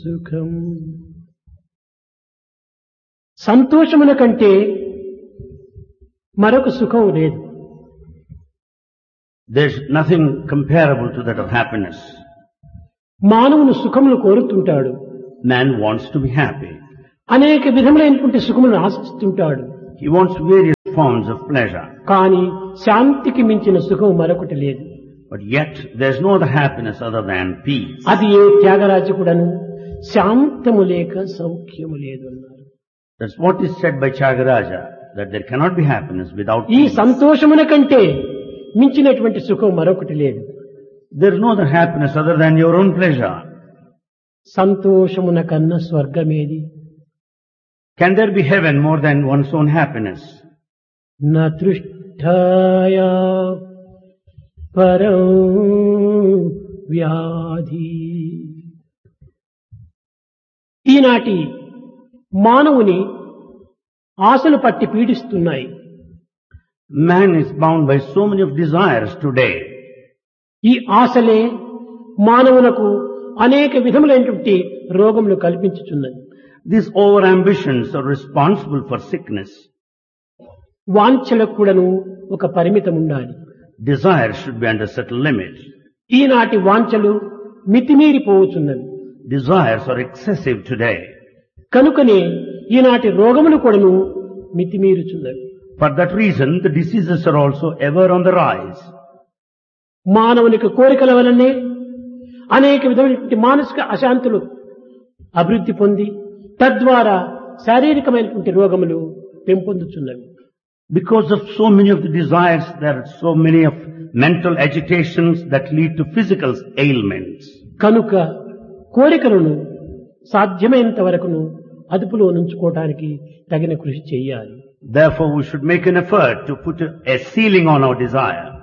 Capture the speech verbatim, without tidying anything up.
సుఖం సంతోషమున కంటే మరొక సుఖం లేదు. There's nothing comparable to that of happiness. మానవుని సుఖమును కోరుతుంటాడు. Man wants to be happy. అనేక విధములైనటువంటి సుఖములను ఆశిస్తుంటాడు. He wants various forms of pleasure. కానీ శాంతికి మించిన సుఖం మరొకటి లేదు. But yet there's no other happiness other than peace. అది ఏ త్యాగరాజకుడను శాంతము లేక సౌఖ్యము లేదు అన్నారు. That's what is said by Tyagaraja, that there cannot be happiness without ఈ peace. సంతోషమున కంటే మించినటువంటి సుఖం మరొకటి లేదు. There is no other happiness other than your own pleasure. సంతోషమున కన్నా స్వర్గమేది? Can there be heaven more than one's own happiness? న తృష్టాయా పరం వ్యాధి. ఈనాటి మానవుని ఆశలు పట్టి పీడిస్తున్నాయి. Man is bound by so many of desires today. ఈ ఆశలే మానవునకు అనేక విధములైనటువంటి రోగములు కల్పించుచున్నది. These over-ambitions are responsible for sickness. వాంఛలకు కూడాను ఒక పరిమితం ఉండాలి. Desires should be under certain limits. ఈనాటి వాంఛలు మితిమీరిపోవచ్చున్నవి. Desires are excessive today. కనుకనే ఈనాటి రోగములు కూడాను మితిమీరుచున్నవి. For that reason, the diseases are also ever on the rise. మానవునికి కోరికల వలనే అనేక విధమైనటువంటి మానసిక అశాంతులు అభివృద్ధి పొంది తద్వారా శారీరకమైనటువంటి రోగములు పెంపొందుచున్నవి. Because of so many of the desires, there are so many of mental agitations that lead to physical ailments. కనుక కోరికలను సాధ్యమైనంత వరకును అదుపులో ఉంచుకోవడానికి తగిన కృషి చేయాలి. Therefore, we should make an effort to put a, a ceiling on our desire.